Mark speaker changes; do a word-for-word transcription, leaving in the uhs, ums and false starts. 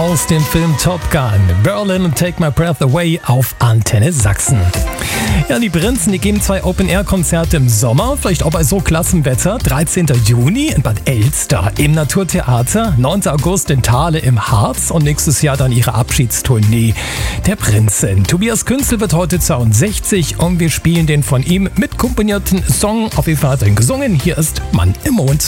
Speaker 1: aus dem Film Top Gun. Berlin und Take My Breath Away auf Antenne Sachsen. Ja, die Prinzen, die geben zwei Open-Air-Konzerte im Sommer, vielleicht auch bei so klassem Wetter. dreizehnten Juni in Bad Elster im Naturtheater, neunten August in Thale im Harz und nächstes Jahr dann ihre Abschiedstournee der Prinzen. Tobias Künzel wird heute zweiundsechzig und wir spielen den von ihm mitkomponierten Song. Auf jeden Fall hat er ihn gesungen. Hier ist Mann im Mond.